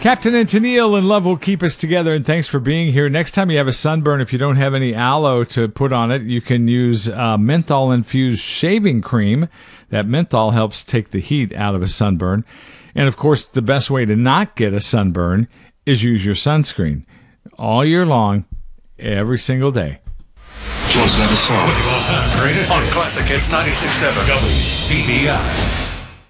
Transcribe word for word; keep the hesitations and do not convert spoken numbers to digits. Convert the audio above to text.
Captain and Tennille and love will keep us together, and thanks for being here. Next time you have a sunburn, if you don't have any aloe to put on it, you can use uh, menthol-infused shaving cream. That menthol helps take the heat out of a sunburn. And, of course, the best way to not get a sunburn is use your sunscreen all year long, every single day. Jones another song. With the all-time greatest on Classic Hits ninety-six point seven W B B I.